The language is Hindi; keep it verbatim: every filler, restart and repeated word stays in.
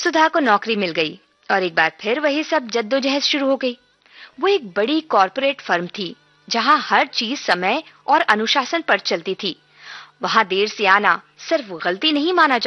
सुधा को नौकरी मिल गई और एक बार फिर वही सब जद्दोजहद शुरू हो गई। वो एक बड़ी कॉर्पोरेट फर्म थी जहां हर चीज समय और अनुशासन पर चलती थी। वहां देर से आना सिर्फ गलती नहीं माना